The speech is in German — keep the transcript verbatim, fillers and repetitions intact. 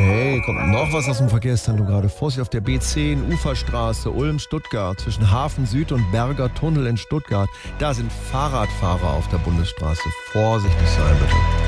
Okay, kommt noch was aus dem Verkehrszentrum gerade. Vorsicht auf der B zehn, Uferstraße, Ulm-Stuttgart, zwischen Hafen Süd und Berger Tunnel in Stuttgart. Da sind Fahrradfahrer auf der Bundesstraße. Vorsichtig sein, bitte.